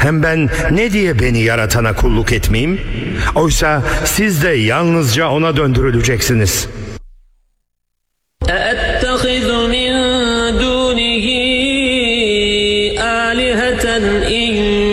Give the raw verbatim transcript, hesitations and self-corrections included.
Hem ben ne diye beni yaratana kulluk etmeyeyim? Oysa siz de yalnızca ona döndürüleceksiniz. أَأَتَّخِذُ مِن دُونِهِ آلِهَةً إِن